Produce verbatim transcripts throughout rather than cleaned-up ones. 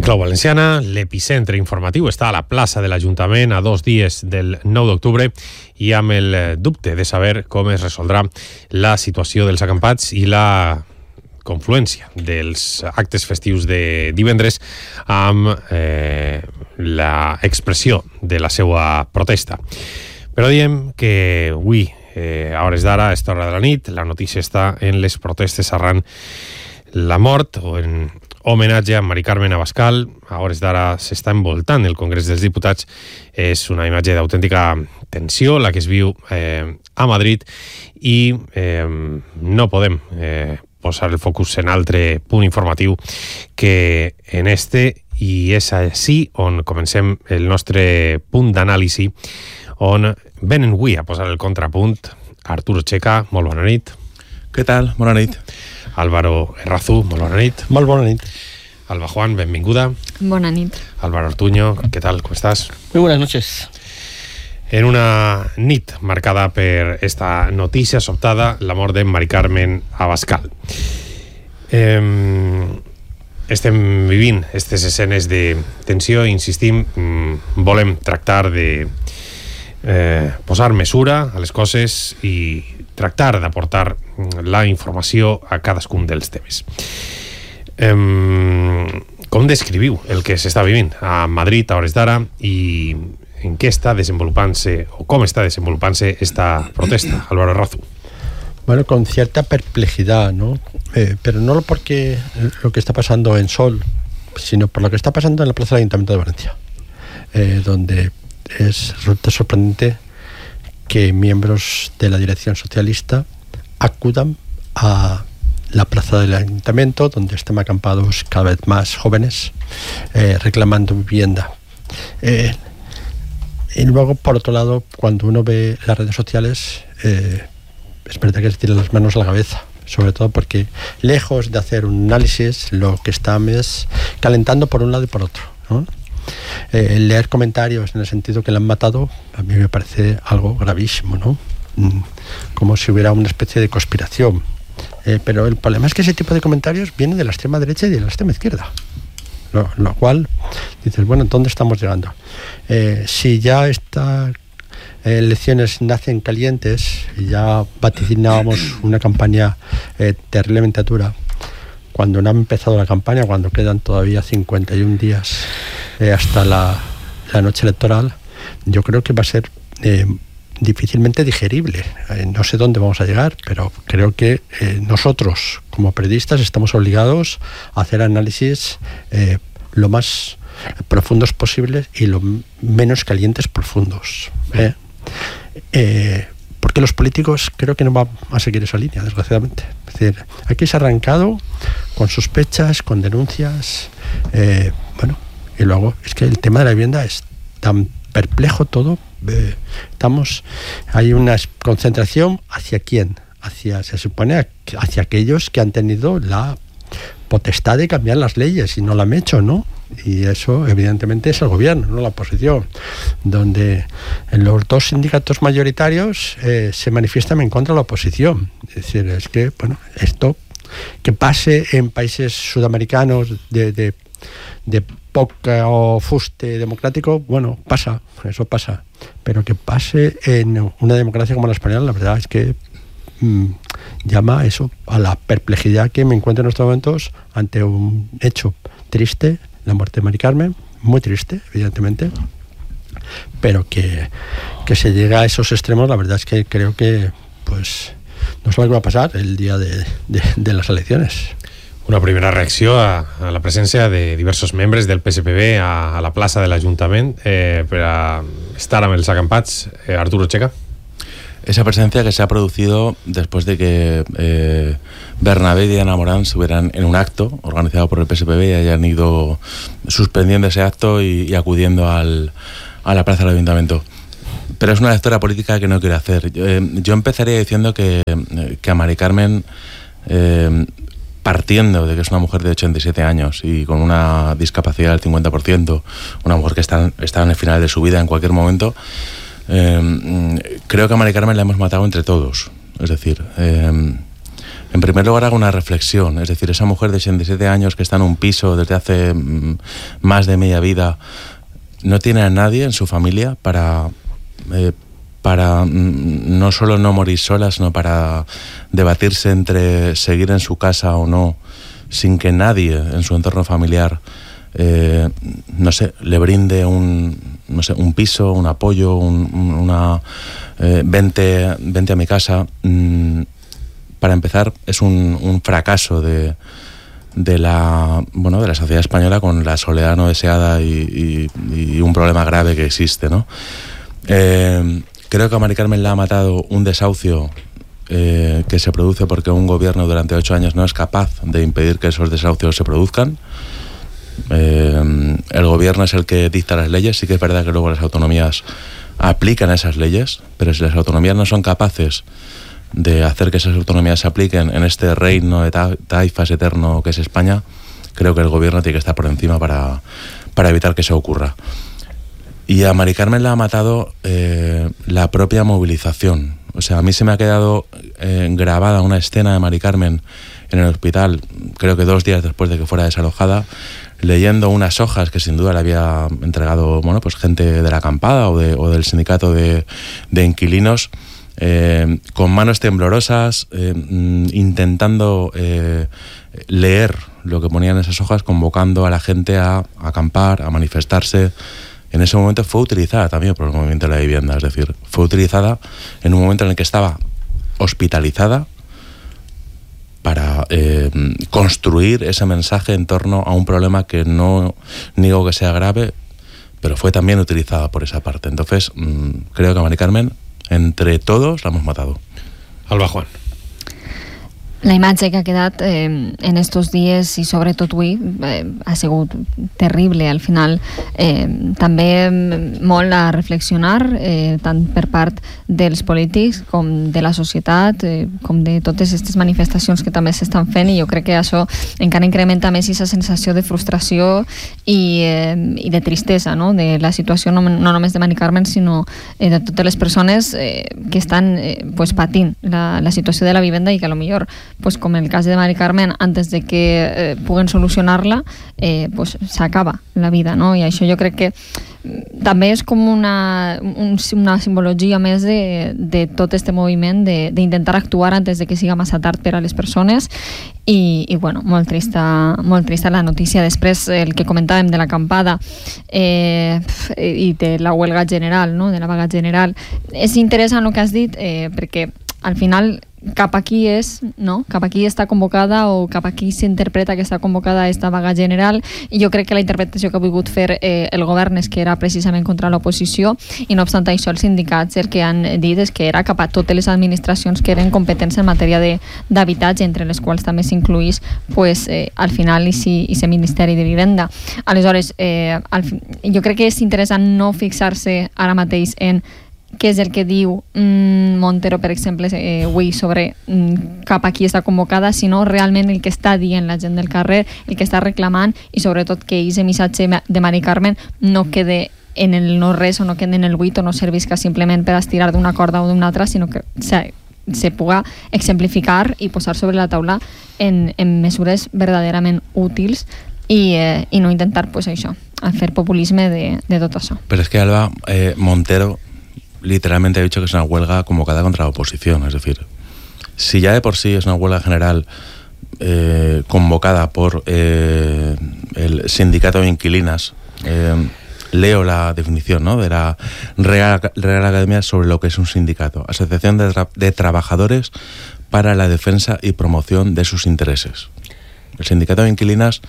clau valenciana, l'epicentre informatiu està a la plaça de l'Ajuntament a dos dies del nou d'octubre i amb el dubte de saber com es resoldrà la situació dels acampats i la confluència dels actes festius de divendres amb eh, la expressió de la seva protesta. Però diem que avui, eh, a hores d'ara, a esta hora de la nit, la notícia està en les protestes arran la mort o en homenatge a Mari Carmen Abascal. A hores d'ara s'està envoltant el Congrés dels Diputats. És una imatge d'autèntica tensió la que es viu eh, a Madrid i eh, no podem eh, posar el focus en altre punt informatiu que en este, i és així on comencem el nostre punt d'anàlisi, on venen avui a posar el contrapunt Arturo Checa. Molt bona nit. Què tal? Bona nit. Álvaro Errazú, molt bona nit. Molt bona nit. Alba Juan, benvinguda. Bona nit. Álvaro Ortuño, ¿qué tal? ¿Cómo estás? Muy buenas noches. En una nit marcada per esta notícia sobtada, la mort de Mari Carmen Abascal. Eh, estem vivint aquestes escenes de tensió, insistim, volem tractar de eh, posar mesura a les coses i tractar d'aportar la informació a cadascun dels temes. Eh, com descriviu el que s'està vivint a Madrid a hores d'ara i en què està desenvolupant-se o com está desenvolupant-se esta protesta, Álvaro Errazú? Bueno, con cierta perplejidad, ¿no? Eh, pero no porque lo que está pasando en Sol, sino por lo que está pasando en la Plaza del Ayuntamiento de Valencia, eh, donde es resulta sorprendente que miembros de la dirección socialista acudan a la plaza del ayuntamiento, donde están acampados cada vez más jóvenes eh, reclamando vivienda. Eh, y luego, por otro lado, cuando uno ve las redes sociales, eh, es verdad que se tiran las manos a la cabeza, sobre todo porque, lejos de hacer un análisis, lo que están es calentando por un lado y por otro, ¿no? Eh, leer comentarios en el sentido que le han matado, a mí me parece algo gravísimo, ¿no? Mm, como si hubiera una especie de conspiración. Eh, pero el problema es que ese tipo de comentarios vienen de la extrema derecha y de la extrema izquierda. Lo, lo cual, dices, bueno, ¿dónde estamos llegando? Eh, si ya estas eh, elecciones nacen calientes y ya vaticinábamos una campaña eh, terriblemente dura, cuando no ha empezado la campaña, cuando quedan todavía cincuenta y un días eh, hasta la, la noche electoral, yo creo que va a ser eh, difícilmente digerible. Eh, no sé dónde vamos a llegar, pero creo que eh, nosotros, como periodistas, estamos obligados a hacer análisis eh, lo más profundos posibles y lo menos calientes profundos. ¿eh? Eh, porque los políticos creo que no van a seguir esa línea, desgraciadamente. Es decir, aquí se ha arrancado con sospechas, con denuncias, eh, bueno, y luego es que el tema de la vivienda es tan perplejo todo. Eh, estamos, hay una concentración hacia quién, hacia, se supone, hacia aquellos que han tenido la potestad de cambiar las leyes y no la han hecho, ¿no? Y eso evidentemente es el gobierno, no la oposición, donde los dos sindicatos mayoritarios eh, se manifiestan en contra de la oposición. Es decir, es que, bueno, esto que pase en países sudamericanos de, de, de poco fuste democrático, bueno, pasa, eso pasa, pero que pase en una democracia como la española, la verdad es que mmm, llama eso a la perplejidad que me encuentro en estos momentos ante un hecho triste, la muerte de Mari Carmen, muy triste, evidentemente, pero que, que se llega a esos extremos, la verdad es que creo que pues no sé lo que va a pasar el día de, de, de las elecciones. Una primera reacció a, a la presència de diversos membres del P S P B a, a la plaça de l'Ajuntament eh, per a estar amb els acampats. Eh, Arturo Checa. Esa presencia que se ha producido después de que eh, Bernabé y Diana Morán estuvieran en un acto organizado por el P S P B y hayan ido suspendiendo ese acto y, y acudiendo al, a la plaza del Ayuntamiento. Pero es una lectura política que no quiero hacer. Yo, eh, yo empezaría diciendo que, que a Mari Carmen, eh, partiendo de que es una mujer de ochenta y siete años y con una discapacidad del cincuenta por ciento, una mujer que está, está en el final de su vida en cualquier momento, eh, creo que a Mari Carmen la hemos matado entre todos. Es decir, eh, En primer lugar, hago una reflexión. Es decir, esa mujer de ochenta y siete años que está en un piso desde hace mm, más de media vida, no tiene a nadie en su familia para, eh, para mm, no solo no morir sola, sino para debatirse entre seguir en su casa o no, sin que nadie en su entorno familiar eh, no sé, le brinde un, no sé, un piso, un apoyo, un, una eh, vente, vente a mi casa. Mm, para empezar, es un, un fracaso de, de la bueno de la sociedad española, con la soledad no deseada y, y, y un problema grave que existe, ¿no? Eh, creo que a Mari Carmen la ha matado un desahucio eh, que se produce porque un gobierno durante ocho años no es capaz de impedir que esos desahucios se produzcan. Eh, el gobierno es el que dicta las leyes. Sí que es verdad que luego las autonomías aplican esas leyes, pero si las autonomías no son capaces de hacer que esas autonomías se apliquen en este reino de ta taifas eterno que es España, creo que el gobierno tiene que estar por encima para, para evitar que eso ocurra. Y a Mari Carmen la ha matado eh, la propia movilización. O sea, a mí se me ha quedado eh, grabada una escena de Mari Carmen en el hospital, creo que dos días después de que fuera desalojada, leyendo unas hojas que sin duda le había entregado, bueno, pues gente de la acampada o, de, o del sindicato de, de inquilinos, eh, con manos temblorosas, eh, intentando eh, leer lo que ponían esas hojas, convocando a la gente a, a acampar, a manifestarse. En ese momento fue utilizada también por el movimiento de la vivienda, es decir, fue utilizada en un momento en el que estaba hospitalizada para eh, construir ese mensaje en torno a un problema que no niego que sea grave, pero fue también utilizada por esa parte. Entonces, mmm, creo que a Mari Carmen, entre todos, la hemos matado. Alba Juan. La imatge que ha quedat eh, en estos dies i sobretot avui eh, ha sigut terrible. Al final eh, també molt a reflexionar eh, tant per part dels polítics com de la societat, eh, com de totes aquestes manifestacions que també s'estan fent, i jo crec que això encara incrementa més aquesta sensació de frustració i, eh, i de tristesa, no? De la situació no, no només de Mari Carmen, sinó eh, de totes les persones eh, que estan eh, pues, patint la, la situació de la vivenda, i que a lo millor pues com en el cas de Mari Carmen, antes de que eh, puguen solucionar-la, eh, pues s'acaba la vida, no? I això jo crec que també és com una, un, una simbologia més de, de tot este moviment d'intentar actuar antes de que siga massa tard per a les persones. I, i bueno, molt trista, molt trista la notícia. Després, el que comentàvem de l'acampada eh, i de la huelga general, no? De la vaga general, és interessant el que has dit, eh, perquè al final cap aquí és, no? Cap aquí està convocada, o cap aquí s'interpreta que està convocada aquesta vaga general, i jo crec que la interpretació que ha volgut fer eh, el govern és que era precisament contra l'oposició, i no obstant això els sindicats el que han dit és que era cap a totes les administracions que eren competents en matèria d'habitatge, entre les quals també s'incluís pues, eh, al final i el Ministeri de Vivenda. Aleshores, eh, al, jo crec que és interessant no fixar-se ara mateix en què és el que diu mm, Montero, per exemple, eh, avui sobre mm, cap aquí està convocada, sinó realment el que està dient la gent del carrer, el que està reclamant, i sobretot que aquest missatge de Mari Carmen no quede en el no res o no quede en el buit, o no servisca simplement per estirar d'una corda o d'una altra, sinó que se, se puga exemplificar i posar sobre la taula en, en mesures verdaderament útils, i, eh, i no intentar pues, això, fer populisme de, de tot això. Però és que Alba, eh, Montero literalmente ha dicho que es una huelga convocada contra la oposición. Es decir, si ya de por sí es una huelga general eh, convocada por eh, el sindicato de inquilinas, eh, leo la definición, ¿no?, de la Real, Real Academia sobre lo que es un sindicato: asociación de, tra de trabajadores para la defensa y promoción de sus intereses. El sindicato de inquilinas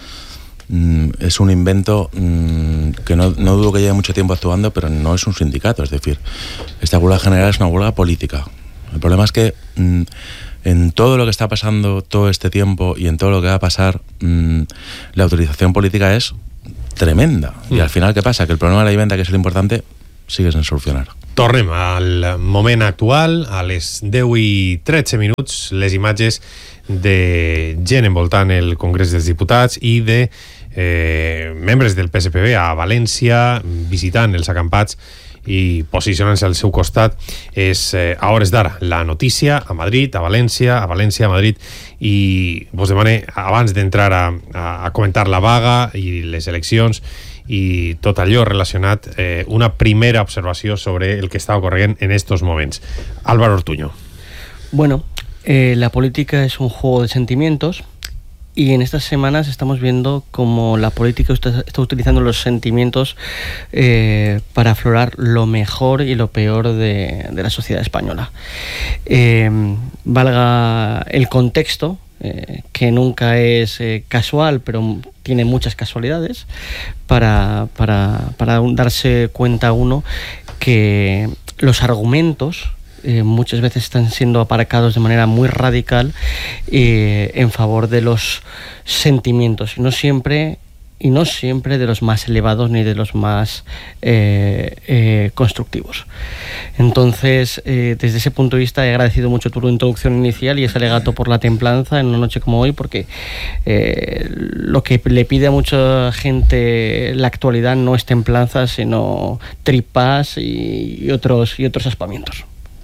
es un invento mmm, que no, no dudo que lleve mucho tiempo actuando, pero no es un sindicato. Es decir, esta huelga general es una huelga política. El problema es que mmm, en todo lo que está pasando todo este tiempo y en todo lo que va a pasar, mmm, la utilización política es tremenda. Mm. Y al final, ¿qué pasa? Que el problema de la vivienda, que es lo importante, sigue sin solucionar. Tornem al moment actual, a les deu i tretze minuts, les imatges de gent envoltant el Congrés dels Diputats i de eh, membres del P S P B a València, visitant els acampats i posicionant-se al seu costat. És eh, a hores d'ara la notícia a Madrid, a València, a València, a Madrid, i vos demane, abans d'entrar a, a, a comentar la vaga i les eleccions i tot allò relacionat, eh, una primera observació sobre el que està ocorrent en estos moments. Álvaro Ortuño. Bueno, eh, la política es un juego de sentimientos. Y en estas semanas estamos viendo cómo la política está, está utilizando los sentimientos eh, para aflorar lo mejor y lo peor de, de la sociedad española. Eh, valga el contexto, eh, que nunca es eh, casual, pero tiene muchas casualidades, para, para, para darse cuenta uno que los argumentos Eh, muchas veces están siendo aparcados de manera muy radical eh, en favor de los sentimientos, y no siempre y no siempre de los más elevados ni de los más eh, eh, constructivos. Entonces, eh, desde ese punto de vista, he agradecido mucho tu introducción inicial y ese alegato por la templanza en una noche como hoy, porque eh, lo que le pide a mucha gente la actualidad no es templanza, sino tripas y, y otros y otros aspamientos.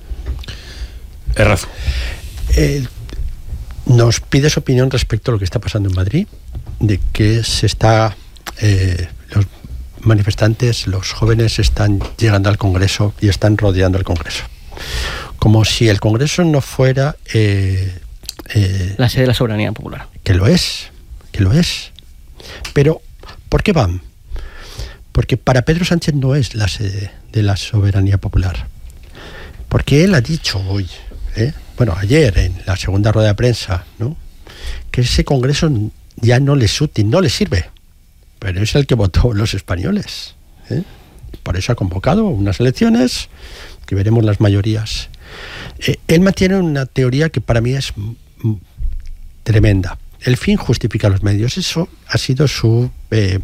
Errazo. Eh, nos pides opinión respecto a lo que está pasando en Madrid, de que se está eh, los manifestantes, los jóvenes están llegando al Congreso y están rodeando el Congreso, como si el Congreso no fuera eh, eh, la sede de la soberanía popular. Que lo es, que lo es. Pero ¿por qué van? Porque para Pedro Sánchez no es la sede de la soberanía popular, porque él ha dicho hoy, ¿eh? bueno, ayer en la segunda rueda de prensa, ¿no?, que ese Congreso ya no le es útil, no le sirve, pero es el que votó los españoles, ¿eh? Por eso ha convocado unas elecciones que veremos las mayorías. Eh, él mantiene una teoría que para mí es m- tremenda. El fin justifica los medios. Eso ha sido su eh,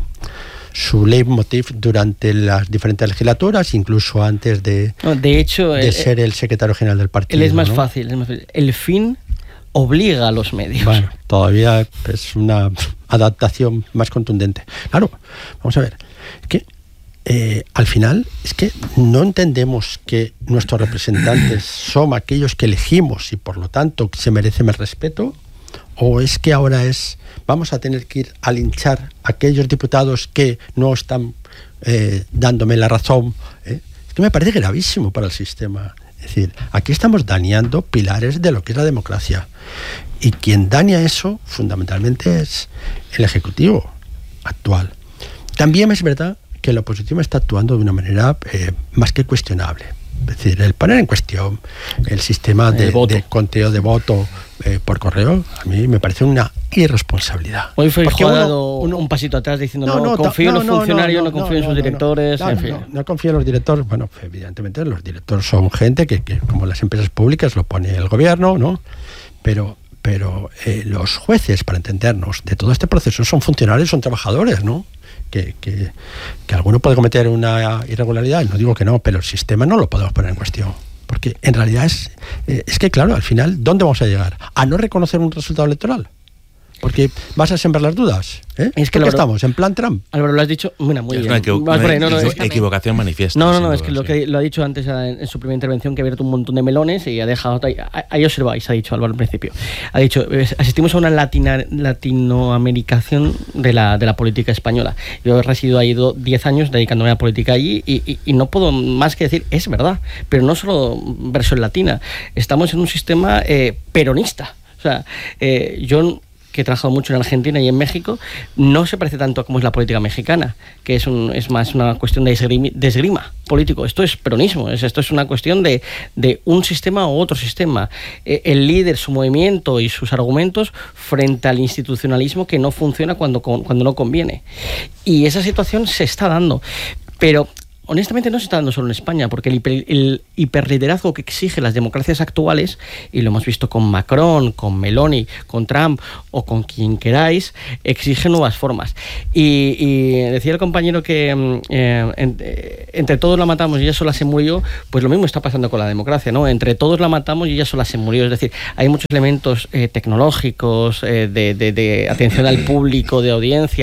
su leitmotiv durante las diferentes legislaturas, incluso antes de, no, de, hecho, de el, ser el secretario general del partido. Él es más, ¿no? fácil, es más fácil. El fin obliga a los medios. Bueno, todavía es una adaptación más contundente. Claro, vamos a ver, es que eh, al final es que no entendemos que nuestros representantes son aquellos que elegimos y por lo tanto se merecen el respeto, o es que ahora es vamos a tener que ir a linchar a aquellos diputados que no están eh, dándome la razón. ¿eh? Es que me parece gravísimo para el sistema. Es decir, aquí estamos dañando pilares de lo que es la democracia. Y quien daña eso, fundamentalmente, es el Ejecutivo actual. También es verdad que la oposición está actuando de una manera eh, más que cuestionable. Es decir, el poner en cuestión el sistema de, de conteo de voto eh, por correo, a mí me parece una irresponsabilidad. Hoy fue ha dado uno, un pasito atrás diciendo no, no, no confío no, en los funcionarios, no, no, no confío no, no, en sus directores, no, no, en fin. No, no confío en los directores. Bueno, evidentemente los directores son gente que, que como las empresas públicas, lo pone el gobierno, ¿no? Pero, pero eh, los jueces, para entendernos, de todo este proceso son funcionarios, son trabajadores, ¿no? Que, que, que alguno puede cometer una irregularidad, no digo que no, pero el sistema no lo podemos poner en cuestión. Porque en realidad es, eh, es que, claro, al final, ¿dónde vamos a llegar? ¿A no reconocer un resultado electoral? Porque vas a sembrar las dudas. ¿eh? Es que Álvaro, estamos en plan Trump. Álvaro, lo has dicho, bueno, muy es bien. Una, equivo- una no, no, equivo- equivocación manifiesta. No, no, no, duda, es que sí. lo que lo ha dicho antes en, en su primera intervención, que ha abierto un montón de melones y ha dejado... Ahí observáis, ha dicho Álvaro al principio. Ha dicho, asistimos a una latina, latinoamericación de la, de la política española. Yo he residido ahí diez años dedicándome a la política allí y, y, y no puedo más que decir, es verdad, pero no solo versión latina. Estamos en un sistema eh, peronista. O sea, eh, yo... que he trabajado mucho en Argentina y en México, no se parece tanto a como es la política mexicana, que es, un, es más una cuestión de esgrima, de esgrima político. Esto es peronismo, es, esto es una cuestión de, de un sistema u otro sistema. Eh, el líder, su movimiento y sus argumentos frente al institucionalismo que no funciona cuando, cuando no conviene. Y esa situación se está dando. Pero... honestamente no se está dando solo en España, porque el, hiper, el hiperliderazgo que exigen las democracias actuales, y lo hemos visto con Macron, con Meloni, con Trump o con quien queráis, exige nuevas formas. Y, y decía el compañero que eh, en, eh, entre todos la matamos y ella sola se murió, pues lo mismo está pasando con la democracia, ¿no? Entre todos la matamos y ella sola se murió. Es decir, hay muchos elementos eh, tecnológicos, eh, de, de, de atención al público, de audiencias,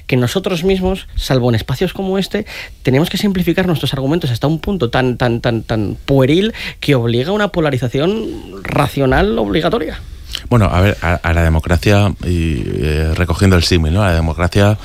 que nosotros mismos, salvo en espacios como este, tenemos que simplificar nuestros argumentos hasta un punto tan, tan, tan, tan pueril que obliga a una polarización racional obligatoria. Bueno, a ver, a, a la democracia, y eh, recogiendo el símil, ¿no? A la democracia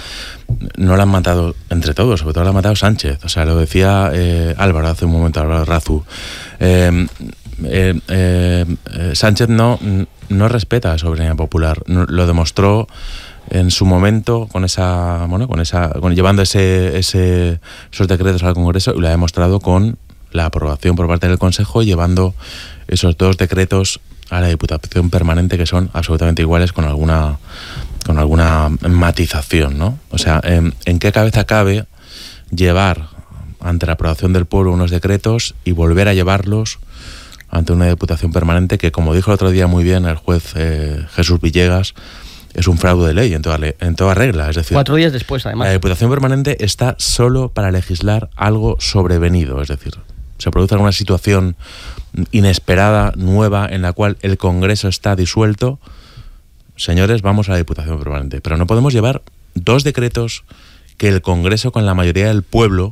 no la han matado entre todos, sobre todo la ha matado Sánchez. O sea, lo decía eh, Álvaro hace un momento, Álvaro Razu. Eh, eh, eh, Sánchez no, no respeta la soberanía popular. No, lo demostró en su momento con esa, bueno, con esa, con, llevando ese, ese, esos decretos al Congreso, y lo ha demostrado con la aprobación por parte del Consejo, llevando esos dos decretos a la Diputación Permanente, que son absolutamente iguales, con alguna con alguna matización, ¿no? O sea, ¿en, en qué cabeza cabe llevar ante la aprobación del pueblo unos decretos y volver a llevarlos ante una Diputación Permanente que, como dijo el otro día muy bien el juez eh, Jesús Villegas, es un fraude de ley en toda, ley, en toda regla? Es decir, cuatro días después, además. La Diputación Permanente está solo para legislar algo sobrevenido, es decir, se produce alguna situación inesperada, nueva, en la cual el Congreso está disuelto, señores, vamos a la Diputación Permanente. Pero no podemos llevar dos decretos que el Congreso, con la mayoría del pueblo,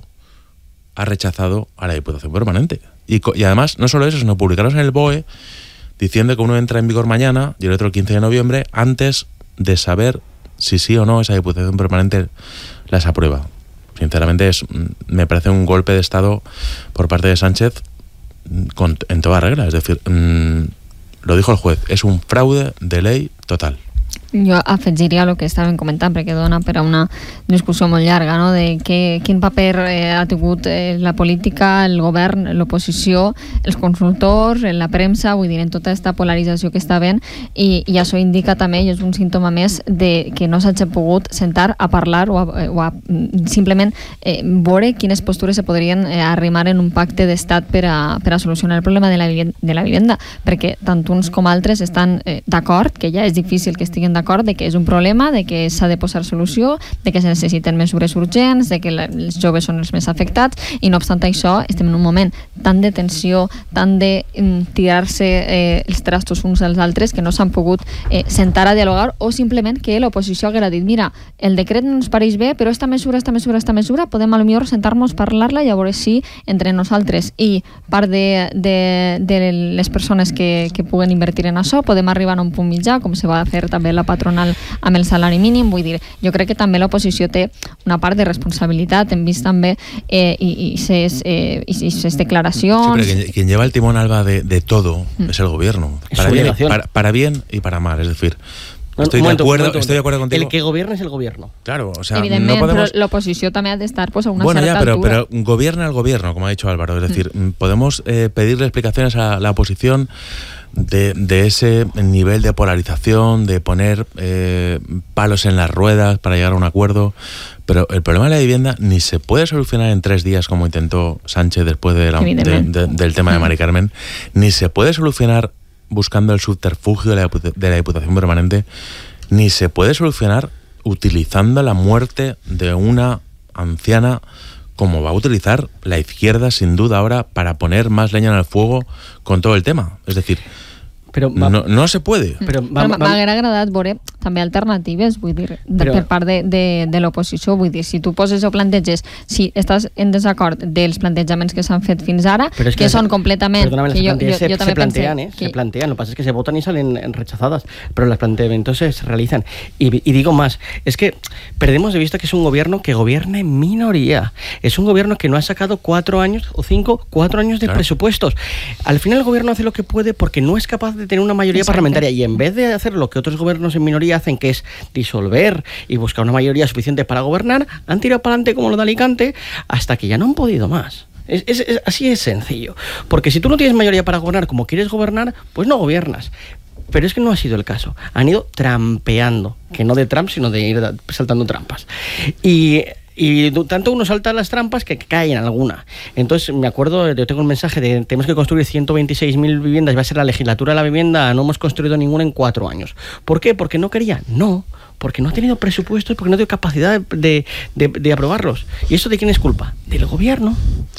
ha rechazado a la Diputación Permanente. Y, y además, no solo eso, sino publicarlos en el B O E diciendo que uno entra en vigor mañana y el otro el quince de noviembre, antes de saber si sí o no esa Diputación Permanente las aprueba. Sinceramente, es, me parece un golpe de Estado por parte de Sánchez con, en toda regla. Es decir, mmm, lo dijo el juez, és un fraude de ley total. Jo afegiria el que estàvem comentant, perquè dona per a una discussió molt llarga, no? De que, quin paper eh, ha tingut eh, la política, el govern, l'oposició, els consultors, la premsa, vull dir, en tota aquesta polarització que està havent, i, i això indica també, i és un símptoma més, de que no s'hagi pogut sentar a parlar o a, o a simplement eh, veure quines postures se podrien eh, arrimar en un pacte d'estat per a, per a solucionar el problema de la, de la vivenda, perquè tant uns com altres estan eh, d'acord, que ja és difícil que estiguen d'acord, de que és un problema, de que s'ha de posar solució, de que se necessiten mesures urgents, de que la, els joves són els més afectats, i no obstant això estem en un moment tan de tensió, tan de mm, tirar-se eh, els trastos uns als altres, que no s'han pogut eh, sentar a dialogar, o simplement que l'oposició haguera dit, mira, el decret no ens pareix bé, però esta mesura, esta mesura, esta mesura, podem a lo millor sentar-nos, parlar-la i a veure si entre nosaltres i part de, de, de les persones que, que puguen invertir en això podem arribar a un punt mitjà, com se va fer també la patronal amb el salari mínim. Vull dir, jo crec que també l'oposició té una part de responsabilitat. Hem vist també eh, i, i ses, eh, i ses declaracions. Sí, pero quien, quien lleva el timón, Alba, de, de todo mm. es el gobierno, para bien, para, para bien y para mal. Es decir, estoy, momento, de acuerdo, estoy de acuerdo contigo. El que gobierna es el gobierno. Claro, o sea, evidentment, no podemos... però l'oposició també ha d'estar pues, a una bueno, certa ya, pero, altura. pero gobierna el gobierno, como ha dicho Álvaro. Es decir, mm. podemos eh, pedirle explicaciones a la oposición De, de ese nivel de polarización, de poner eh, palos en las ruedas para llegar a un acuerdo, pero el problema de la vivienda ni se puede solucionar en tres días como intentó Sánchez después de la, de, de, del tema de Mari Carmen, ni se puede solucionar buscando el subterfugio de la, de la Diputación Permanente, ni se puede solucionar utilizando la muerte de una anciana como va a utilizar la izquierda sin duda ahora para poner más leña en el fuego con todo el tema. Es decir, però va, no, no se puede. Però m'haguera agradat veure també alternatives, vull dir, de, però, per part de, de, de l'oposició. Vull dir, si tu poses o planteges, si estàs en desacord dels plantejaments que s'han fet fins ara, que, que són completament... Perdóname, que yo, yo, se, yo se plantean, ¿eh? Que... Se plantean, lo que pasa es que se votan y salen rechazadas, pero los planteamientos se realizan. Y, y digo más, es que perdemos de vista que es un gobierno que gobierna en minoría. Es un gobierno que no ha sacado cuatro años o cinco, cuatro años de claro. presupuestos. Al final el gobierno hace lo que puede porque no es capaz de tener una mayoría Exacto. parlamentaria, y en vez de hacer lo que otros gobiernos en minoría hacen, que es disolver y buscar una mayoría suficiente para gobernar, han tirado para adelante como lo de Alicante hasta que ya no han podido más. Es, es, es, así es sencillo. Porque si tú no tienes mayoría para gobernar como quieres gobernar, pues no gobiernas. Pero es que no ha sido el caso. Han ido trampeando, que no de Trump, sino de ir saltando trampas. Y... Y tanto uno salta las trampas que cae en alguna. Entonces, me acuerdo, yo tengo un mensaje de tenemos que construir ciento veintiséis mil viviendas, va a ser la legislatura de la vivienda, no hemos construido ninguna en cuatro años. ¿Por qué? ¿Porque no quería? No, porque no ha tenido presupuestos, porque no ha tenido capacidad de, de, de aprobarlos. ¿Y eso de quién es culpa? Del gobierno.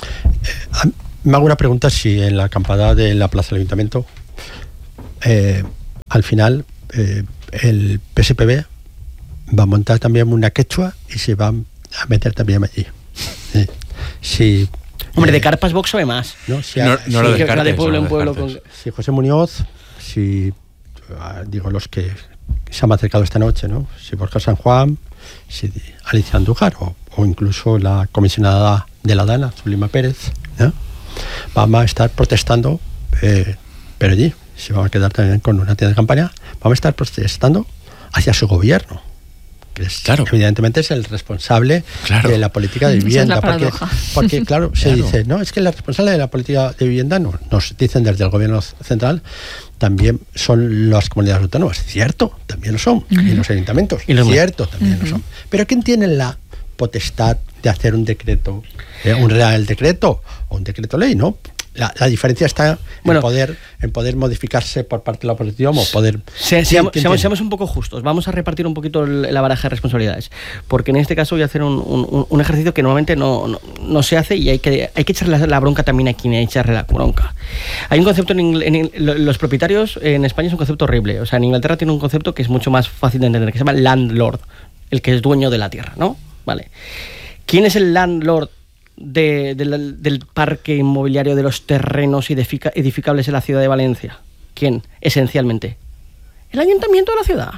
Eh, me hago una pregunta, si en la acampada de la Plaza del Ayuntamiento, eh, al final, eh, el P S P B va a montar también una quechua y se va a meter también allí. Eh, si, Hombre, eh, de carpas Vox sabe más. No, si, no, si, no lo que descartes, va de pueblo no en pueblo descartes. con- si José Muñoz, si digo los que se han acercado esta noche, ¿no? Si Borja San Juan, si Alicia Andújar o, o incluso la comisionada de la Dana, Zulima Pérez, ¿no? Vamos a estar protestando, eh, pero allí se van a quedar también con una tienda de campaña, vamos a estar protestando hacia su gobierno, que es, Claro. evidentemente es el responsable Claro. de la política de Esa es vivienda. la porque, paradoja. porque, claro, se Claro. dice, no, es que la responsable de la política de vivienda, no, nos dicen desde el gobierno central, también son las comunidades autónomas. Cierto, también lo son. Y los ayuntamientos. Y los Cierto, también lo son. Pero ¿quién tiene la potestad de hacer un decreto, eh, un real decreto o un decreto ley, no? La, la diferencia está Bueno. en poder en poder modificarse por parte de la oposición o poder... Se- ¿Quién- seamos, quién seamos- tiene? seamos un poco justos. Vamos a repartir un poquito el- la baraja de responsabilidades. Porque en este caso voy a hacer un, un- un ejercicio que normalmente no, no, no se hace y hay que, hay que echarle la bronca también a quien hay que echarle la bronca. Hay un concepto en, ingl- en ingl- lo- los propietarios en España es un concepto horrible. O sea, en Inglaterra tiene un concepto que es mucho más fácil de entender, que se llama landlord, el que es dueño de la tierra, ¿no? Vale. ¿Quién es el landlord de- de la- del parque inmobiliario de los terrenos edifica- edificables en la ciudad de Valencia? ¿Quién? Esencialmente. El ayuntamiento de la ciudad.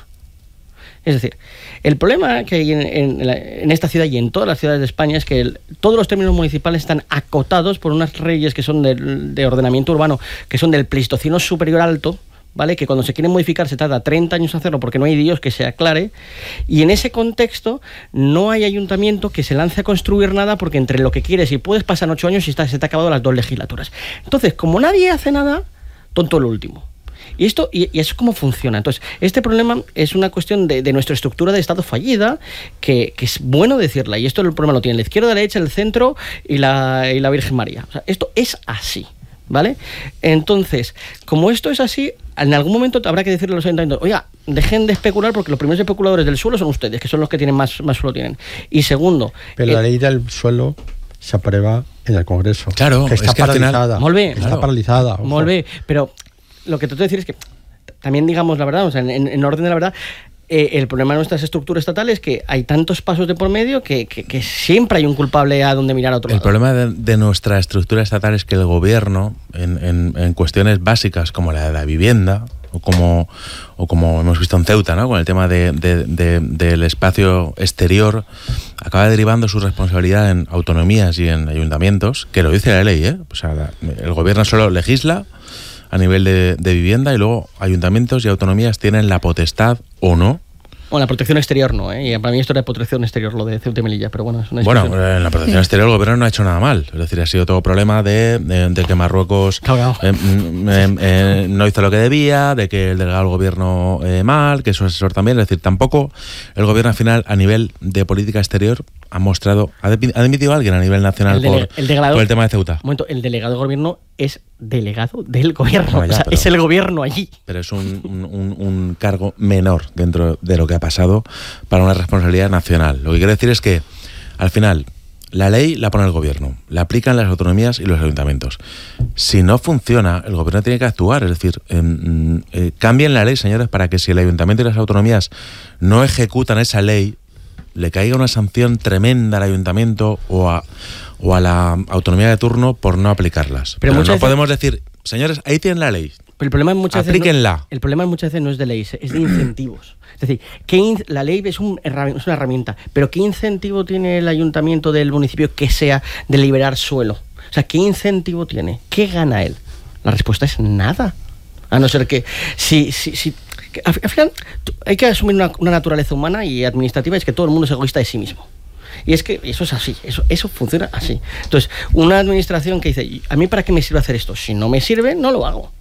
Es decir, el problema que hay en, en la- en esta ciudad y en todas las ciudades de España es que el- todos los términos municipales están acotados por unas leyes que son del- de ordenamiento urbano, que son del Pleistoceno superior alto, ¿vale? Que cuando se quieren modificar se tarda treinta años hacerlo porque no hay Dios que se aclare. Y en ese contexto no hay ayuntamiento que se lance a construir nada porque entre lo que quieres y puedes pasan ocho años y está, se te ha acabado las dos legislaturas. Entonces, como nadie hace nada, tonto el último. Y esto y, y eso es cómo funciona. Entonces, este problema es una cuestión de, de nuestra estructura de Estado fallida, que, que es bueno decirla. Y esto el problema lo tiene la izquierda, la derecha, el centro y la, y la Virgen María. O sea, esto es así, ¿vale? Entonces, como esto es así, en algún momento habrá que decirle a los ayuntamientos, oiga, dejen de especular porque los primeros especuladores del suelo son ustedes, que son los que tienen más, más suelo tienen. Y segundo... Pero eh, la ley del suelo se aprueba en el Congreso. Claro, que está es que al final- paralizada. Molt bé. Está Claro. paralizada. ojo. Molt bé, pero lo que trato de decir es que también digamos la verdad, o sea, en, en orden de la verdad, eh, el problema de nuestras estructuras estatales es que hay tantos pasos de por medio que, que, que siempre hay un culpable a donde mirar a otro El lado. problema de, de nuestra estructura estatal es que el gobierno, en, en- en cuestiones básicas como la de la vivienda, o como, o como hemos visto en Ceuta, ¿no? Con el tema de, de- de- del espacio exterior, acaba derivando su responsabilidad en autonomías y en ayuntamientos, que lo dice la ley, ¿eh? O sea, la- el gobierno solo legisla a nivel de, de vivienda y luego ayuntamientos y autonomías tienen la potestad o no. O la protección exterior no, ¿eh? Y para mí esto era protección exterior, lo de Ceuta y Melilla, pero bueno, es una Bueno, discusión. en la protección exterior el gobierno no ha hecho nada mal. Es decir, ha sido todo problema de, de, de que Marruecos Claro, eh, mm, eh, eh, no hizo lo que debía, de que el delegado del gobierno eh, mal, que su asesor también. Es decir, tampoco el gobierno al final a nivel de política exterior ha mostrado, ha, de- ha dimitido a alguien a nivel nacional El dele- por, el delegado- por el tema de Ceuta. Un momento, el delegado del gobierno es delegado del gobierno, Bueno, ya, o sea, pero- es el gobierno allí. Pero es un, un- un- un cargo menor dentro de lo que ha pasado para una responsabilidad nacional. Lo que quiero decir es que, al final, la ley la pone el gobierno, la aplican las autonomías y los ayuntamientos. Si no funciona, el gobierno tiene que actuar. Es decir, em, eh, cambien la ley, señores, para que si el ayuntamiento y las autonomías no ejecutan esa ley, le caiga una sanción tremenda al ayuntamiento o a, o a la autonomía de turno por no aplicarlas. Pero Pero, muchas no veces- podemos decir, señores, ahí tienen la ley. Pero el problema muchas veces Aplíquenla. no, el problema muchas veces no es de leyes, es de incentivos. Es decir, ¿qué in- la ley es, un herrami- es una herramienta, pero ¿qué incentivo tiene el ayuntamiento del municipio que sea de liberar suelo? O sea, ¿qué incentivo tiene? ¿Qué gana él? La respuesta es nada. A no ser que si, si, si que al, al final tú- hay que asumir una, una naturaleza humana y administrativa, es que todo el mundo es egoísta de sí mismo. Y es que eso es así, eso, eso funciona así. Entonces, una administración que dice, ¿a mí para qué me sirve hacer esto? Si no me sirve, no lo hago.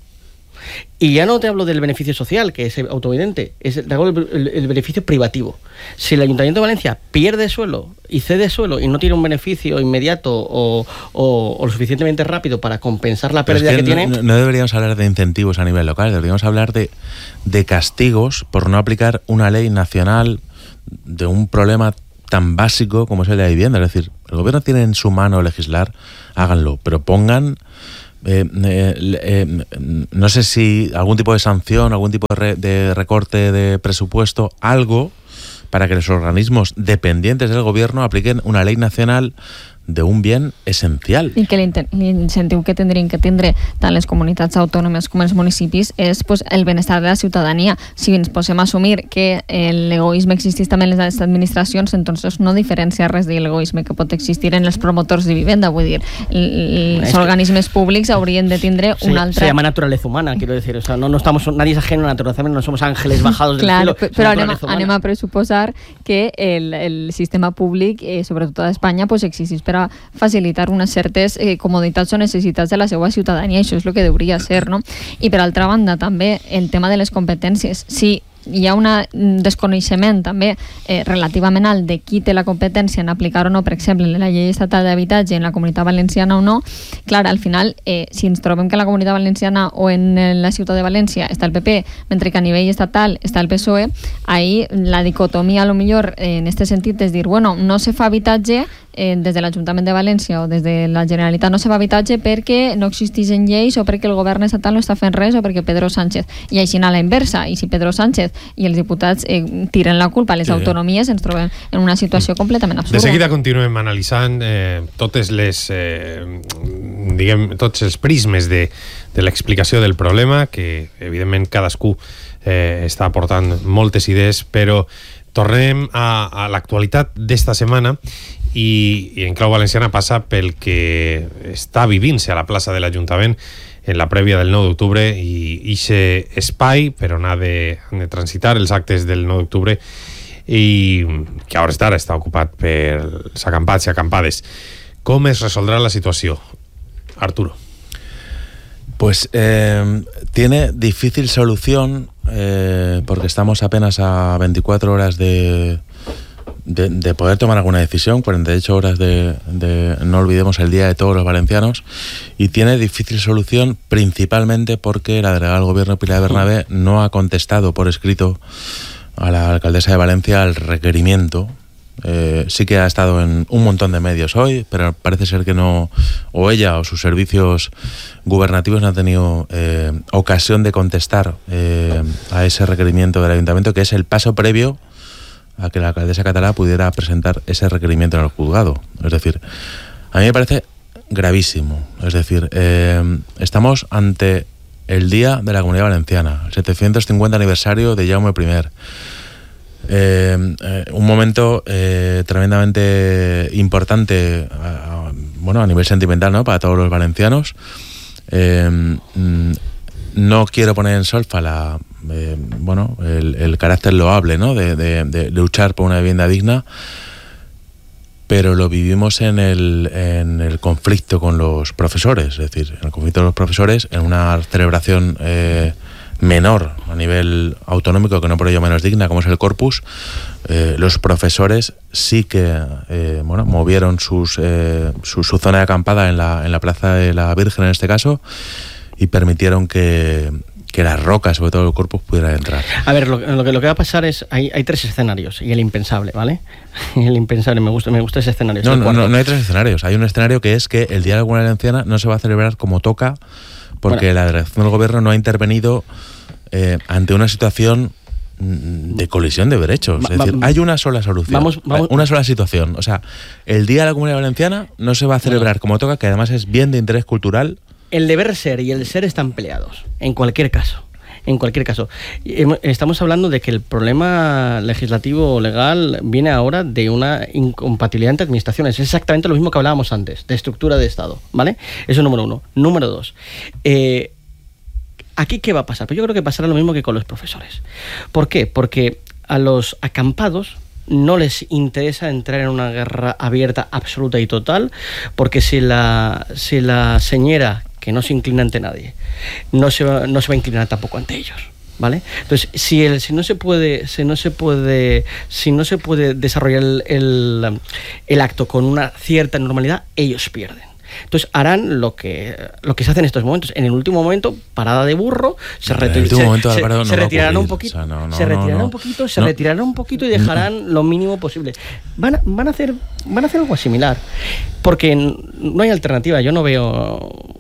Y ya no te hablo del beneficio social, que es autoevidente, es te hablo del el, el beneficio privativo. Si el Ayuntamiento de Valencia pierde suelo y cede suelo y no tiene un beneficio inmediato o, o, o lo suficientemente rápido para compensar la Pero es pérdida que, que tiene... no, no deberíamos hablar de incentivos a nivel local, deberíamos hablar de, de castigos por no aplicar una ley nacional de un problema tan básico como es el de la vivienda. Es decir, el gobierno tiene en su mano legislar, háganlo, pero pongan, eh, eh, eh, no sé si algún tipo de sanción, algún tipo de, re- de recorte de presupuesto, algo para que los organismos dependientes del gobierno apliquen una ley nacional de un bien essencial. I que l'incentiu que tindrien que tindre tant les comunitats autònomes com els municipis és pues, el benestar de la ciutadania. Si ens posem a assumir que l'egoisme existeix també en les administracions, entonces no diferencia res de l'egoisme que pot existir en els promotors de vivenda. Vull dir, els es organismes públics haurien de tindre se, una altra... Se llama naturaleza humana, quiero decir. O sea, no, no estamos, nadie es ajeno a la naturaleza, no somos ángeles bajados del claro, cielo. Però anem, anem a pressuposar que el, el sistema públic, eh, sobretot a Espanya, pues, existeix per a facilitar unes certes eh, comoditats o necessitats de la seva ciutadania. Això és el que hauria de ser, no? I per altra banda, també el tema de les competències. Si hi ha un desconeixement també eh, relativament alt de qui té la competència en aplicar o no, per exemple, en la llei estatal d'habitatge en la Comunitat Valenciana o no, clar, al final, eh, si ens trobem que en la Comunitat Valenciana o en la Ciutat de València està el P P, mentre que a nivell estatal està el P S O E, ahí la dicotomia, a lo millor, eh, en este sentit, és dir, bueno, no se fa habitatge eh, des de l'Ajuntament de València o des de la Generalitat no se fa habitatge perquè no existeixen lleis o perquè el govern estatal no està fent res o perquè Pedro Sánchez, i així a la inversa, i si Pedro Sánchez i els diputats eh, tiren la culpa a les sí. autonomies, ens trobem en una situació completament absurda. De seguida continuem analitzant eh, totes les eh, diguem, tots els prismes de, de l'explicació del problema, que evidentment cadascú eh, està aportant moltes idees, però tornem a, a l'actualitat d'esta setmana i, i en clau valenciana passa pel que està vivint-se a la plaça de l'Ajuntament en la prèvia del nou d'octubre, i ixe espai per on ha de, han de transitar els actes del nou d'octubre, i que a hores d'ara està ocupat per els acampats i acampades. Com es resoldrà la situació, Arturo? Pues eh, tiene difícil solución eh, porque estamos apenas a veinticuatro horas de, de, de poder tomar alguna decisión, cuarenta y ocho horas de, de, no olvidemos, el Día de todos los valencianos, y tiene difícil solución principalmente porque la delegada del Gobierno, Pilar Bernabé, no ha contestado por escrito a la alcaldesa de Valencia el requerimiento. Eh, sí que ha estado en un montón de medios hoy, pero parece ser que no, o ella o sus servicios gubernativos no han tenido eh, ocasión de contestar eh, a ese requerimiento del ayuntamiento, que es el paso previo a que la alcaldesa catalá pudiera presentar ese requerimiento en el juzgado. Es decir, a mí me parece gravísimo. Es decir, eh, estamos ante el Día de la Comunidad Valenciana, el setecientos cincuenta aniversario de Jaume I. Eh, eh, un momento eh, tremendamente importante a, a, bueno, a nivel sentimental, ¿no?, para todos los valencianos. Eh, mm, no quiero poner en solfa la, eh, bueno, el, el carácter loable, ¿no?, de, de, de luchar por una vivienda digna, pero lo vivimos en el, en el conflicto con los profesores, es decir, en el conflicto de los profesores, en una celebración eh, menor a nivel autonómico, que no por ello menos digna, como es el Corpus. Eh, los profesores sí que eh, bueno, movieron sus, eh, su, su zona de acampada en la, en la Plaza de la Virgen, en este caso, y permitieron que, que las rocas, sobre todo el Corpus, pudieran entrar. A ver, lo, lo, que, lo que va a pasar es, hay, hay tres escenarios, y el impensable, ¿vale? El impensable, me gusta, me gusta ese escenario. No, no, no, no hay tres escenarios. Hay un escenario que es que el Día de la Comunidad Valenciana no se va a celebrar como toca, porque bueno, la delegación del Gobierno no ha intervenido eh, ante una situación de colisión de derechos. Es decir, hay una sola solución, vamos, vamos, una sola situación. O sea, el Día de la Comunidad Valenciana no se va a celebrar como toca, que además es bien de interés cultural. El deber ser y el ser están peleados, en cualquier caso. En cualquier caso, estamos hablando de que el problema legislativo o legal viene ahora de una incompatibilidad entre administraciones. Es exactamente lo mismo que hablábamos antes, de estructura de Estado, ¿vale? Eso es número uno. Número dos, eh, ¿aquí qué va a pasar? Pues yo creo que pasará lo mismo que con los profesores. ¿Por qué? Porque a los acampados no les interesa entrar en una guerra abierta, absoluta y total, porque si la, si la señora, que no se inclina ante nadie, no se va, no se va a inclinar tampoco ante ellos, ¿vale? Entonces, si, el, si no se puede, si no se puede, si no se puede desarrollar el, el, el acto con una cierta normalidad, ellos pierden. Entonces harán lo que lo que se hace en estos momentos. En el último momento, parada de burro, se, retir se, momento, se, no se retirarán un poquito, o sea, no, no, se retirarán no, no, un poquito, se no. retirarán un poquito y dejarán lo mínimo posible. Van a, van a hacer van a hacer algo similar, porque no hay alternativa. Yo no veo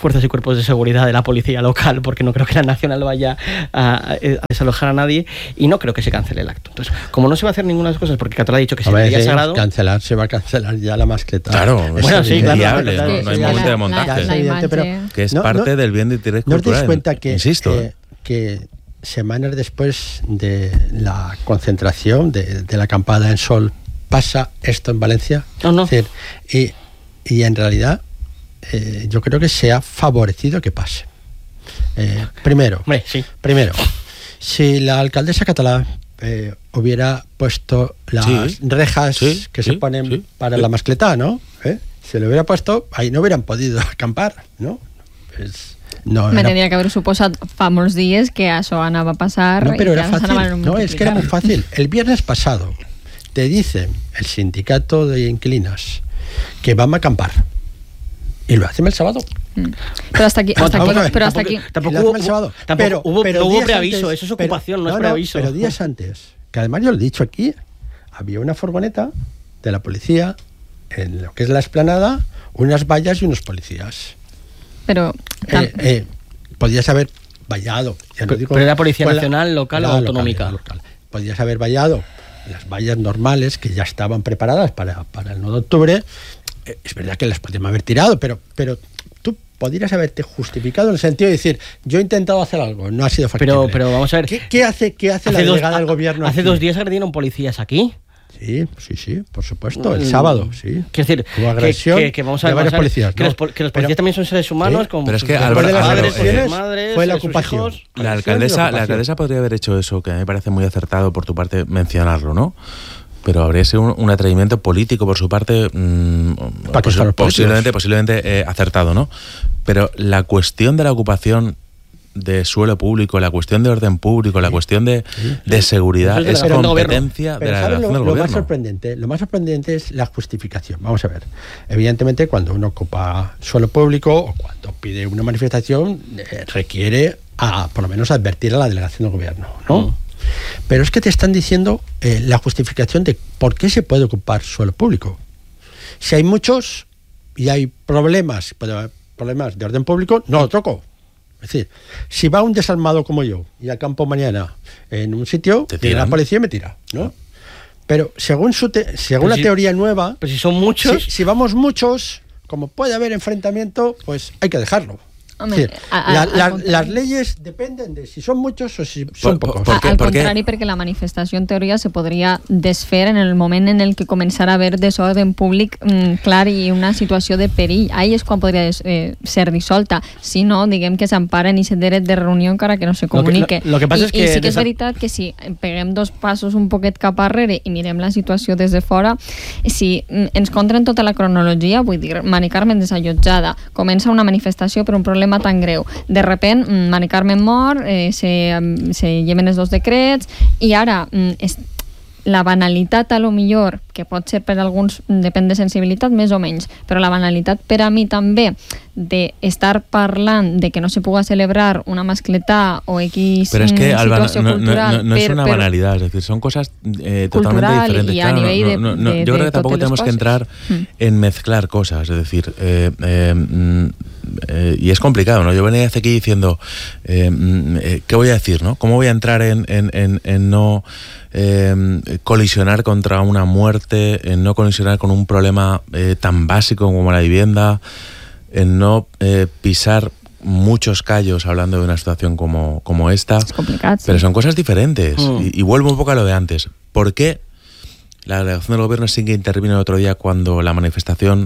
fuerzas y cuerpos de seguridad de la policía local, porque no creo que la nacional vaya a, a desalojar a nadie, y no creo que se cancele el acto. Entonces, como no se va a hacer ninguna de las cosas, porque Catalá ha dicho que A ver, sería sí, sagrado... cancelar, se va a cancelar ya la mascleta. Claro, Bueno, es sí, claro, inviable, claro, no, no hay sí, momento la- de montaje. la- la evidente, pero- imatge. Que es No, parte no- del bien de interés ¿No os cultural. dais cuenta que, Insisto. que, que semanas después de la concentración, de, de la acampada en Sol, pasa esto en Valencia? No, no. Es decir, y, y en realidad eh, yo creo que se ha favorecido que pase. Eh, primero, Hombre, sí. primero, si la alcaldesa catalá eh, hubiera puesto las Sí, rejas sí, que sí, se ponen sí, para sí. la mascleta, ¿no? ¿Eh? Se lo hubiera puesto, ahí no hubieran podido acampar, ¿no? Es, no, Me era- tendria que haver suposat fa molts dies que això anava a passar no, pero i que era ara s'anaven a fácil. No, es que era muy multiplicar. fácil. El viernes pasado te dice el sindicato de inquilinas que vamos a acampar. Y lo hacen el sábado. Mm. Però hasta aquí, Bueno, hasta vamos a aquí, ver, però hasta tampoco- aquí. tampoco Y lo hacen hubo- el sábado. tampoco pero, hubo- pero no hubo días preaviso, antes- eso es pero- ocupación, no es preaviso. Pero días antes, que además yo lo he dicho aquí, había una furgoneta de la policía en lo que es la explanada, unas vallas y unos policías. Pero Eh, eh, podías haber vallado. Ya no Pero- digo- pero era policía con la- nacional, local o era autonómica. era local. Podías haber vallado las vallas normales que ya estaban preparadas para, para el nueve de octubre. Eh, es verdad que las podíamos haber tirado, pero, pero tú podrías haberte justificado en el sentido de decir, yo he intentado hacer algo, no ha sido factible. Pero, pero vamos a ver. ¿Qué, qué hace, qué hace la Hace dos, delegada del gobierno hace aquí? dos días agredieron policías aquí. Sí, sí, sí, por supuesto, el Mm, sábado, sí. Quiero decir, Hubo que, agresión que, que vamos a de ver, varios vamos a ver, policías, que, ¿no? los, pol- que los Pero- policías también son seres humanos, Sí, con pero es que, sus Álvaro, padres, Álvaro, sus eh, madres, fue la sus ocupación. hijos. La Agresión y alcaldesa, la ocupación. alcaldesa podría haber hecho eso, que a mí me parece muy acertado por tu parte mencionarlo, ¿no? Pero habría sido un, un atrevimiento político por su parte, mmm, Para que posi- están los posiblemente, políticos. posiblemente eh, acertado, ¿no? Pero la cuestión de la ocupación de suelo público, la cuestión de orden público, la cuestión de, de seguridad Eso es de la es Delegación de Gobierno. competencia de Pero la ¿sabes delegación lo, del lo más gobierno. sorprendente? Lo más sorprendente es la justificación. Vamos a ver. Evidentemente, cuando uno ocupa suelo público o cuando pide una manifestación, eh, requiere a, por lo menos advertir a la delegación del gobierno, ¿no? Mm. Pero es que te están diciendo eh, la justificación de por qué se puede ocupar suelo público. Si hay muchos y hay problemas, puede haber problemas de orden público, no lo toco. Es decir, si va un desarmado como yo y acampo mañana en un sitio, Te viene la tiran. policía y me tira, ¿no? Pero según su te- según Pero la si- teoría nueva, Pero si son si, muchos, si vamos muchos, como puede haber enfrentamiento, pues hay que dejarlo. Home, Es decir, a- a- la- al la- contrari. las leyes dependen de si son muchos o si son Por- pocos. por- A- què? al Per què? contrari, perquè la manifestació en teoria se podria desfer en el moment en el que començarà a haver desordre públic mm, clar i una situació de perill. Ahí és quan podria des, eh, ser dissolta. Si no, diguem que s'emparen i se dret de reunió encara que no se Lo que- comunique. lo- lo que passa I, és que I sí que és des de- veritat que si peguem dos passos un poquet cap arrere i mirem la situació des de fora, si mm, ens contren tota la cronologia, vull dir, Mari Carmen desallotjada, comença una manifestació per un problema tan greu. De repent, mm, Mari Carmen mor, eh, se, mm, se lleven els dos decrets i ara mm, és, la banalitat a lo millor, que pot ser per alguns, depèn de sensibilitat més o menys, però la banalitat per a mi també d'estar parlant de que no se puga celebrar una mascletà o X Pero es que, mm, Álvaro, situació no, no- cultural no- no es per- una per- banalidad, es decir, son cosas eh, totalmente Cultural diferentes. y a Claro, no- nivel de- no- no- de- yo creo de que tampoco totes les tenemos que coses. entrar Mm. en mezclar cosas, es decir, eh, eh, mm, eh, y es complicado, ¿no? Yo venía hace aquí diciendo, eh, mm, eh, ¿qué voy a decir, no? ¿Cómo voy a entrar en, en, en, en no eh, colisionar contra una muerte, en no colisionar con un problema eh, tan básico como la vivienda, en no eh, pisar muchos callos hablando de una situación como, como esta? És complicat, sí. Pero son cosas diferentes. Mm. Y, y vuelvo un poco a lo de antes. ¿Por qué la delegación del gobierno sí que intervino el otro día cuando la manifestación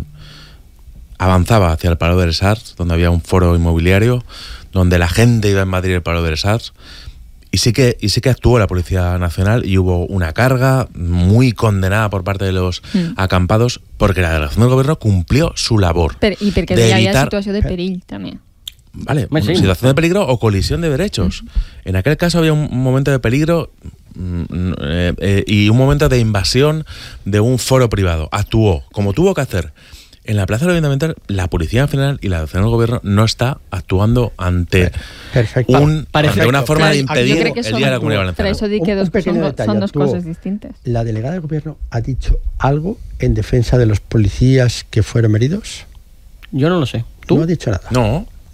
avanzaba hacia el Palau dels Arts, donde había un foro inmobiliario, donde la gente iba a invadir el Palau dels Arts? Y sí que, y sí que actuó la Policía Nacional y hubo una carga muy condenada por parte de los Mm. acampados, porque la delegación del gobierno cumplió su labor. Per, I perquè de hi havia evitar- situació de perill, també. Vale, Hombre, sí. situación de peligro o colisión de derechos. En aquel caso había un momento de peligro mm, eh, eh, y un momento de invasión de un foro privado. Actuó como tuvo que hacer. En la Plaza del Ayuntamiento, la Policía Nacional y la Delegación del Gobierno no está actuando ante, Perfecto. un, Perfecto. ante una forma de Aquí yo impedir creo que el son- Día de la Comunidad Per Valenciana. això dic que Un- dos, un pequeño són, detalle, són dos actuó. coses distintes. ¿La delegada del gobierno ha dicho algo en defensa de los policías que fueron heridos? yo no lo sé. ¿Tú? No ha dicho nada. No,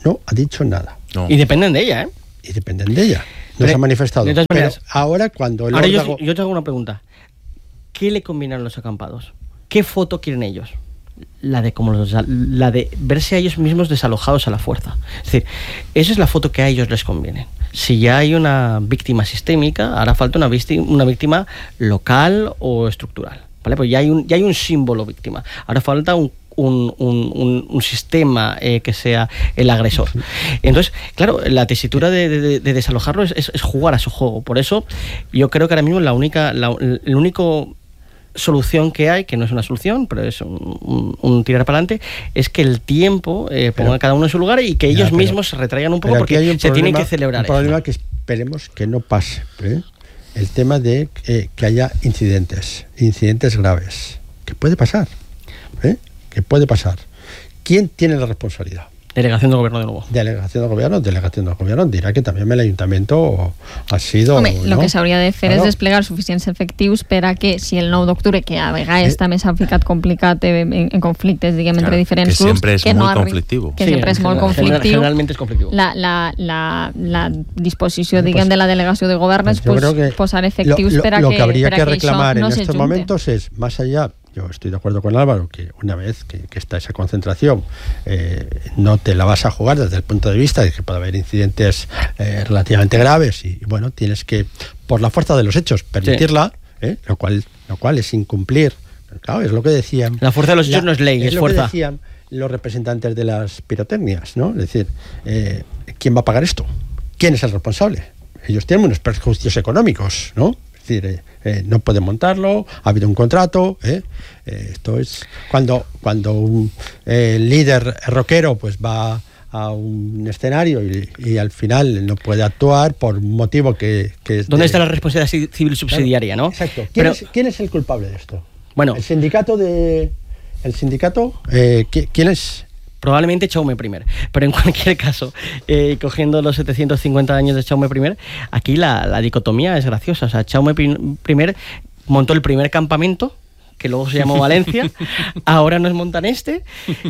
no ha dicho nada. No. Y dependen de ella, ¿eh? Y dependen de ella. No Pero, se ha manifestado. De todas maneras, Pero ahora cuando... El ahora órdago... yo, yo te hago una pregunta. ¿Qué le combinan a los acampados? ¿Qué foto quieren ellos? La de como los, la de verse a ellos mismos desalojados a la fuerza. Es decir, esa es la foto que a ellos les conviene. Si ya hay una víctima sistémica, hará falta una víctima, una víctima local o estructural, ¿vale? Pues ya hay un, ya hay un símbolo víctima. Ahora falta un Un, un, un, un sistema eh, que sea el agresor. Entonces, claro, la tesitura de, de, de desalojarlo es, es, es jugar a su juego. Por eso, yo creo que ahora mismo la única, la, el único solución que hay, que no es una solución, pero es un, un, un tirar para adelante, es que el tiempo eh, ponga a cada uno en su lugar y que ellos ya, pero, mismos se retraigan un poco porque un se problema, tienen que celebrar. Un problema eso. Que esperemos que no pase, ¿eh? El tema de eh, que haya incidentes, incidentes graves, que puede pasar, ¿eh? que puede pasar. ¿Quién tiene la responsabilidad? Delegación de Gobierno de nuevo. Delegación de Gobierno, Delegación de Gobierno dirà que també el Ayuntamiento ha sido... Home, no? el que s'hauria de fer claro. és desplegar suficients efectius per a que si el nou d'octubre, que a vegades eh, també s'ha ficat complicat en, en conflictes, diguem, claro, entre diferents que grups... Que sempre és molt conflictiu. Que sí, sempre és molt conflictiu. Generalment és conflictiu. La, la, la, la disposició, diguem, de la Delegació de Govern és pues, posar efectius lo, lo, per a que, lo que habría per a que que reclamar no en estos momentos es, más allá... Yo estoy de acuerdo con Álvaro que una vez que, que está esa concentración eh, no te la vas a jugar desde el punto de vista de que puede haber incidentes eh, relativamente graves y, y bueno, tienes que, por la fuerza de los hechos, permitirla, sí. eh, lo cual lo cual es incumplir. Claro, es lo que decían. La fuerza de los hechos la, no es ley, es, es lo fuerza. Que decían los representantes de las pirotecnias, ¿no? Es decir, eh, ¿quién va a pagar esto? ¿Quién es el responsable? Ellos tienen unos perjuicios económicos, ¿no? Es decir, eh, eh, no pueden montarlo, ha habido un contrato, ¿eh? Eh, esto es cuando, cuando un eh, líder rockero pues va a un escenario y, y al final no puede actuar por un motivo que, que es... ¿Dónde de, está la responsabilidad civil subsidiaria, claro, no? Exacto. ¿Quién, Pero, es, ¿Quién es el culpable de esto? Bueno, el sindicato de... El sindicato, eh, ¿quién es...? Probablemente Jaume I, pero en cualquier caso, eh, cogiendo los setecientos cincuenta años de Jaume I, aquí la, la dicotomía es graciosa. O sea, Jaume I montó el primer campamento, que luego se llamó Valencia, ahora nos montan este,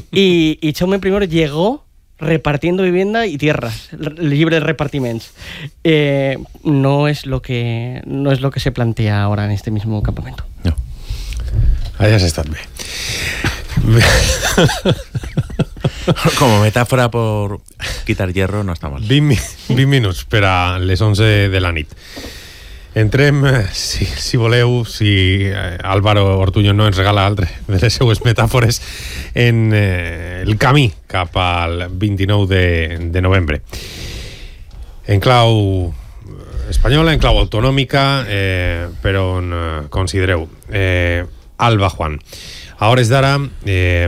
y, y Jaume I llegó repartiendo vivienda y tierras, libres repartiments. Eh, no es lo que no es lo que se plantea ahora en este mismo campamento. No. Hayas estat bé. Com a metàfora per quitar hierro no està mal. vint, vint minuts per a les onze de la nit. Entrem, si, si voleu, si Álvaro Ortuño no ens regala altre de les seues metàfores, en eh, el camí cap al vint-i-nou de, de novembre. En clau espanyola, en clau autonòmica, eh, per on eh, considereu. Eh, Alba, Juan, a hores d'ara, eh,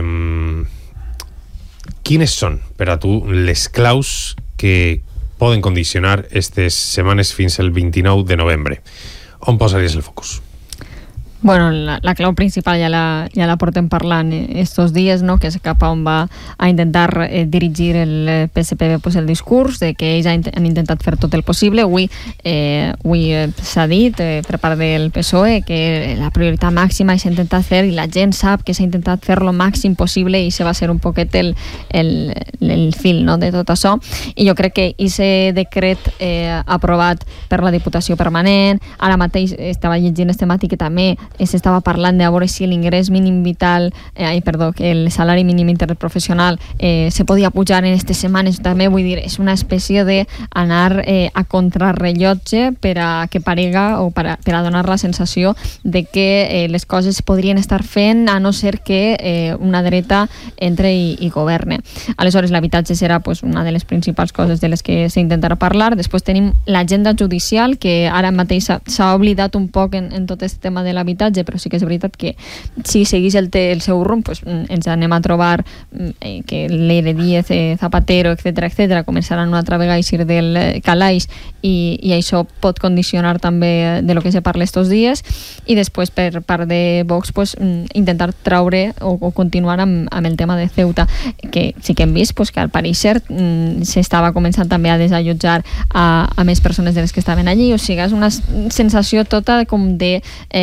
quines són per a tu les claus que poden condicionar aquestes setmanes fins al vint-i-nou de novembre? On posaries el focus? Bueno, la, la clau principal ja la, ja la portem parlant estos dies, no? Que és cap a on va a intentar eh, dirigir el P S P B pues, el discurs, de que ells han, han intentat fer tot el possible. Avui, eh, avui eh, s'ha dit eh, per part del P S O E que la prioritat màxima s'ha intentat fer, i la gent sap que s'ha intentat fer lo màxim possible, i se va ser un poquet el, el, el fil, no? De tot això. I jo crec que aquest decret eh, aprovat per la Diputació Permanent, ara mateix estava llegint este matí que també s'estava parlant de a veure si l'ingrés mínim vital, eh, ai, perdó, que el salari mínim interprofessional eh, se podia pujar en aquestes setmanes. També vull dir, és una espècie d'anar eh, a contrarrellotge per a que parega o per a, per a donar la sensació de que eh, les coses podrien estar fent, a no ser que eh, una dreta entre i, i governe. Aleshores, l'habitatge serà pues, una de les principals coses de les que s'intentarà parlar. Després tenim l'agenda judicial, que ara mateix s'ha oblidat un poc en, en tot aquest tema de l'habitatge, però sí que és veritat que si seguís el, el seu rumb pues, ens anem a trobar eh, que l'E diez, eh, Zapatero, etcètera, etcètera, començaran una altra vegada a eixir del eh, calaix, i, i això pot condicionar també de lo que se parla estos dies. I després per part de Vox pues, intentar traure o, o continuar amb, amb el tema de Ceuta, que sí que hem vist pues, que al parecer s'estava començant també a desallotjar a, a més persones de les que estaven allí. O sigui, és una sensació tota com de eh,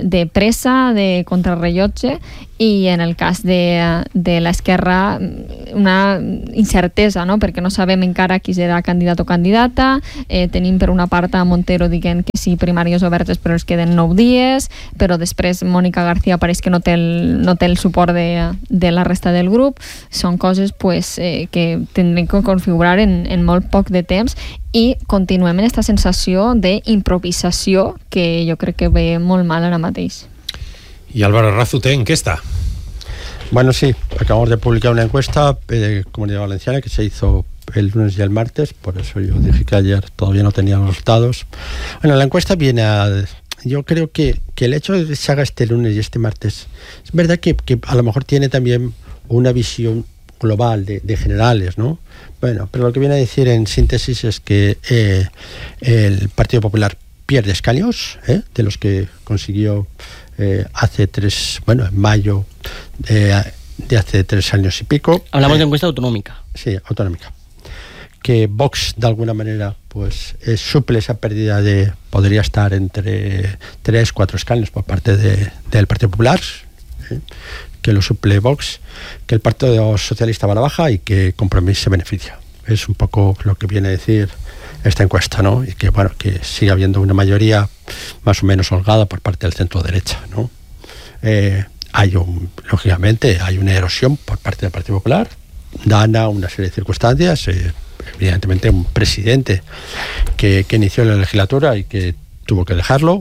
de pressa, de contrarrellotge, i en el cas de, de l'Esquerra una incertesa, no? Perquè no sabem encara qui serà candidat o candidata. Eh, tenim per una part a Montero dient que sí, primàries obertes però els queden nou dies, però després Mònica García pareix que no té el, no té el suport de, de la resta del grup. Són coses pues, eh, que tindrem que configurar en, en molt poc de temps, i continuem en aquesta sensació d'improvisació que jo crec que ve molt mal ara mateix. Y Álvaro Errazu, ¿te encuesta? Bueno, sí, acabamos de publicar una encuesta de Comunidad Valenciana que se hizo el lunes y el martes, por eso yo dije que ayer todavía no tenía los resultados. Bueno, la encuesta viene a... Yo creo que, que el hecho de que se haga este lunes y este martes, es verdad que, que a lo mejor tiene también una visión global de, de generales, ¿no? Bueno, pero lo que viene a decir en síntesis es que eh, el Partido Popular pierde escaños, ¿eh? De los que consiguió eh, hace tres, bueno, en mayo de, de hace tres años y pico. Hablamos eh, de encuesta autonómica. Sí, autonómica. Que Vox, de alguna manera, pues eh, suple esa pérdida de, podría estar entre tres, cuatro escaños por parte de, del Partido Popular, ¿eh? Que lo suple Vox, que el Partido Socialista va a la baja y que Compromís se beneficia. Es un poco lo que viene a decir esta encuesta, ¿no? Y que, bueno, que sigue habiendo una mayoría más o menos holgada por parte del centro derecha, ¿no? Eh, hay un, lógicamente, hay una erosión por parte del Partido Popular, dan a una serie de circunstancias, eh, evidentemente un presidente que, que inició la legislatura y que tuvo que dejarlo.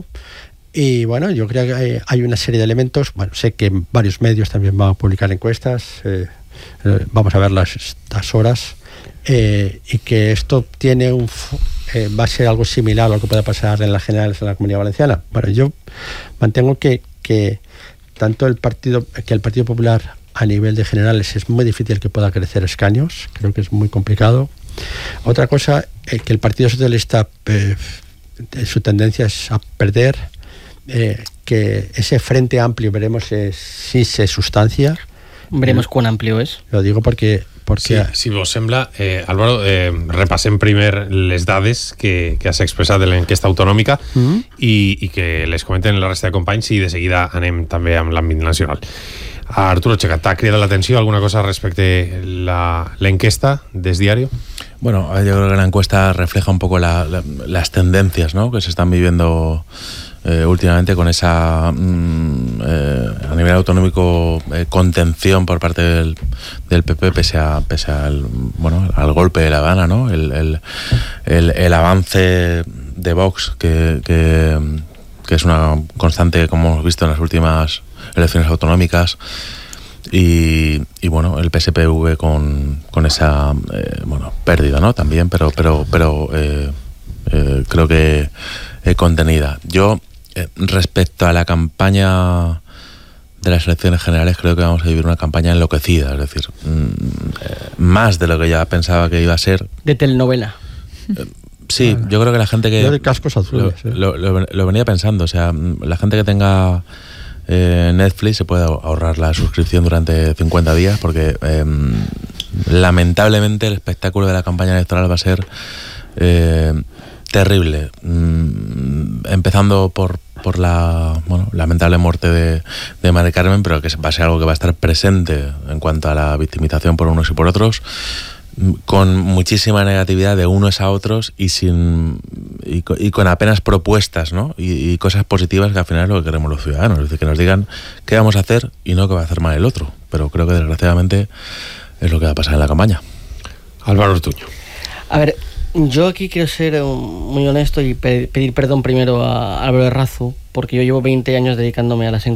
Y bueno, yo creo que hay, hay una serie de elementos. Bueno, sé que varios medios también van a publicar encuestas, eh, eh, vamos a verlas estas horas, eh, y que esto tiene un eh, va a ser algo similar a lo que pueda pasar en las generales en la Comunidad Valenciana. Bueno, yo mantengo que, que tanto el partido que el Partido Popular a nivel de generales es muy difícil que pueda crecer escaños, creo que es muy complicado. Otra cosa, eh, que el Partido Socialista eh, su tendencia es a perder. Eh, que ese frente amplio veremos eh, si se sustancia. Veremos cuán amplio es. Lo digo porque... porque sí, si vos sembla, eh, Álvaro, eh, repassem primer les dades que, que has expressat de l'enquesta autonòmica mm-hmm. i, i que les comenten la resta de companys, i de seguida anem també amb l'àmbit nacional. A Arturo Checa, ¿te ha criado la atención alguna cosa respecto a la, la encuesta des Diario? Bueno, yo creo que la encuesta refleja un poco la, la, las tendencias, ¿no?, que se están viviendo eh, últimamente con esa mm, eh, a nivel autonómico eh, contención por parte del, del P P pese a pese al bueno al golpe de La Habana, ¿no? El, el, el, el avance de Vox que, que, que es una constante, como hemos visto en las últimas elecciones autonómicas, y, y bueno, el P S P V con, con esa eh, bueno pérdida, ¿no?, también, pero pero pero eh, eh, creo que eh, contenida. Yo eh, respecto a la campaña de las elecciones generales, creo que vamos a vivir una campaña enloquecida, es decir, mmm, eh, más de lo que ya pensaba que iba a ser. De telenovela. Eh, sí, bueno, yo creo que la gente que... Yo de cascos azules. Lo, eh. lo, lo, lo venía pensando, o sea, la gente que tenga eh, Netflix se puede ahorrar la suscripción durante cincuenta días, porque eh, lamentablemente el espectáculo de la campaña electoral va a ser eh, terrible, mm, empezando por por la bueno lamentable muerte de, de Mari Carmen, pero que va a ser algo que va a estar presente en cuanto a la victimización por unos y por otros, con muchísima negatividad de unos a otros y sin y, y con apenas propuestas, ¿no?, y, y cosas positivas, que al final es lo que queremos los ciudadanos, es decir, que nos digan qué vamos a hacer y no qué va a hacer mal el otro. Pero creo que desgraciadamente es lo que va a pasar en la campaña. Álvaro Ortuño. A ver, yo aquí quiero ser muy honesto y pedir perdón primero a Álvaro Errazu, porque yo llevo veinte años dedicándome a las